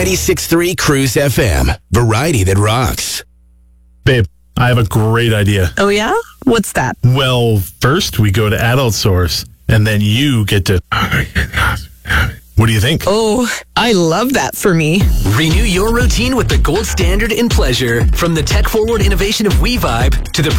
96.3 Cruise FM. Variety that rocks. Babe, I have a great idea. Oh, yeah? What's that? Well, first we go to Adult Source, and then you get to... What do you think? Oh, I love that for me. Renew your routine with the gold standard in pleasure. From the tech-forward innovation of WeVibe to the